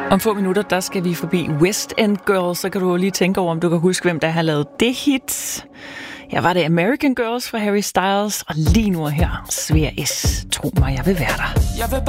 Om få minutter, der skal vi forbi West End Girls, så kan du lige tænke over, om du kan huske, hvem der har lavet det hit. Ja, var det American Girls fra Harry Styles, og lige nu her, Svær S. Tro mig, jeg vil være der. Jeg vil